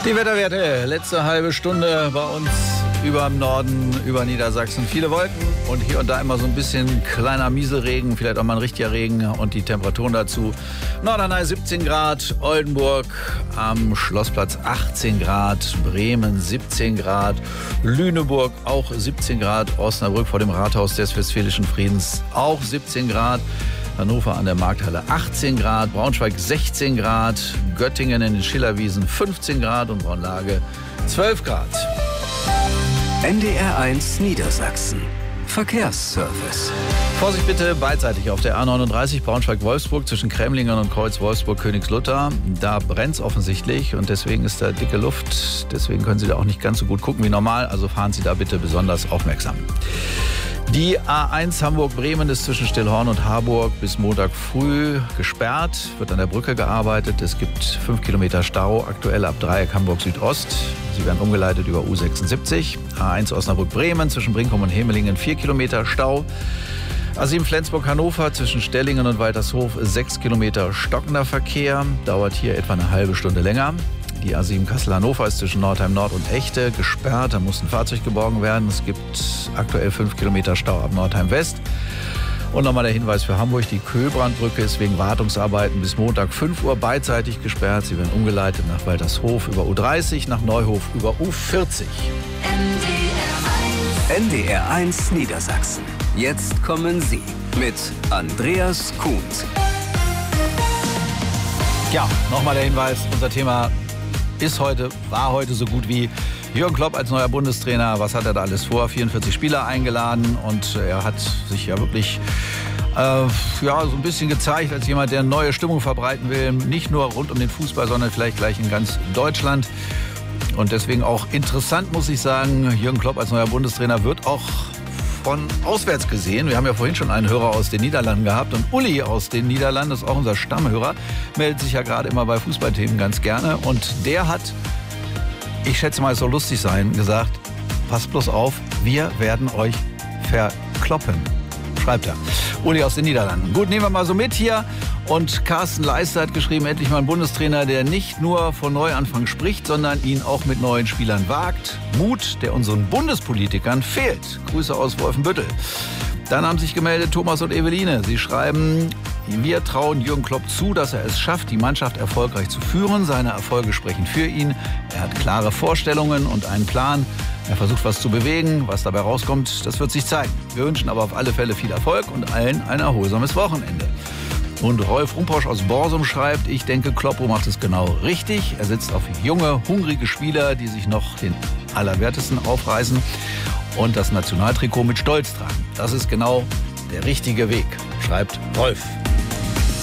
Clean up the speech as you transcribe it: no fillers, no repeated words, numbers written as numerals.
Die Wetterwerte, letzte halbe Stunde bei uns über dem Norden, über Niedersachsen. Viele Wolken und hier und da immer so ein bisschen kleiner Mieselregen, vielleicht auch mal ein richtiger Regen und die Temperaturen dazu. Norderney 17 Grad, Oldenburg am Schlossplatz 18 Grad, Bremen 17 Grad, Lüneburg auch 17 Grad, Osnabrück vor dem Rathaus des Westfälischen Friedens auch 17 Grad. Hannover an der Markthalle 18 Grad, Braunschweig 16 Grad, Göttingen in den Schillerwiesen 15 Grad und Braunlage 12 Grad. NDR1 Niedersachsen. Verkehrsservice. Vorsicht bitte beidseitig auf der A39 Braunschweig-Wolfsburg zwischen Kremlingen und Kreuz Wolfsburg-Königslutter. Da brennt es offensichtlich und deswegen ist da dicke Luft. Deswegen können Sie da auch nicht ganz so gut gucken wie normal. Also fahren Sie da bitte besonders aufmerksam. Die A1 Hamburg-Bremen ist zwischen Stillhorn und Harburg bis Montag früh gesperrt. Wird an der Brücke gearbeitet. Es gibt 5 Kilometer Stau, aktuell ab Dreieck Hamburg Südost. Sie werden umgeleitet über U76. A1 Osnabrück-Bremen zwischen Brinkum und Hemelingen 4 Kilometer Stau. A7 Flensburg-Hannover zwischen Stellingen und Waltershof 6 Kilometer stockender Verkehr. Dauert hier etwa eine halbe Stunde länger. Die A7 Kassel-Hannover ist zwischen Nordheim-Nord und Echte gesperrt. Da muss ein Fahrzeug geborgen werden. Es gibt aktuell 5 Kilometer Stau ab Nordheim-West. Und nochmal der Hinweis für Hamburg. Die Köhlbrandbrücke ist wegen Wartungsarbeiten bis Montag 5 Uhr beidseitig gesperrt. Sie werden umgeleitet nach Waltershof über U30, nach Neuhof über U40. NDR1 Niedersachsen. Jetzt kommen Sie mit Andreas Kuhns. Ja, nochmal der Hinweis. Unser Thema war heute so gut wie Jürgen Klopp als neuer Bundestrainer. Was hat er da alles vor? 44 Spieler eingeladen und er hat sich ja wirklich so ein bisschen gezeigt als jemand, der neue Stimmung verbreiten will. Nicht nur rund um den Fußball, sondern vielleicht gleich in ganz Deutschland. Und deswegen auch interessant, muss ich sagen, Jürgen Klopp als neuer Bundestrainer wird auch von auswärts gesehen. Wir haben ja vorhin schon einen Hörer aus den Niederlanden gehabt und Uli aus den Niederlanden, das ist auch unser Stammhörer, meldet sich ja gerade immer bei Fußballthemen ganz gerne und der hat, ich schätze mal, es soll lustig sein, gesagt, passt bloß auf, wir werden euch verkloppen, schreibt er. Uli aus den Niederlanden. Gut, nehmen wir mal so mit hier. Und Carsten Leister hat geschrieben, endlich mal ein Bundestrainer, der nicht nur von Neuanfang spricht, sondern ihn auch mit neuen Spielern wagt. Mut, der unseren Bundespolitikern fehlt. Grüße aus Wolfenbüttel. Dann haben sich gemeldet Thomas und Eveline. Sie schreiben, wir trauen Jürgen Klopp zu, dass er es schafft, die Mannschaft erfolgreich zu führen. Seine Erfolge sprechen für ihn. Er hat klare Vorstellungen und einen Plan. Er versucht, was zu bewegen. Was dabei rauskommt, das wird sich zeigen. Wir wünschen aber auf alle Fälle viel Erfolg und allen ein erholsames Wochenende. Und Rolf Rumposch aus Borsum schreibt, ich denke, Kloppo macht es genau richtig. Er setzt auf junge, hungrige Spieler, die sich noch den Allerwertesten aufreißen und das Nationaltrikot mit Stolz tragen. Das ist genau der richtige Weg, schreibt Rolf.